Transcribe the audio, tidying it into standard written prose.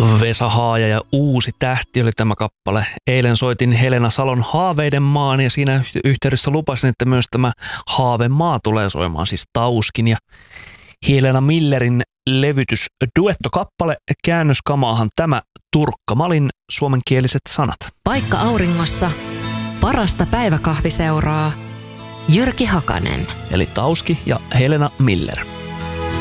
Vesa Haaja ja Uusi tähti oli tämä kappale. Eilen soitin Helena Salon Haaveiden maan ja siinä yhteydessä lupasin, että myös tämä Haavemaa tulee soimaan, siis Tauskin ja Helena Millerin levytys duettokappale. Käännöskamaahan tämä Turkka Malin suomenkieliset sanat. Paikka auringossa, parasta päiväkahviseuraa, Jyrki Hakanen. Eli Tauski ja Helena Miller.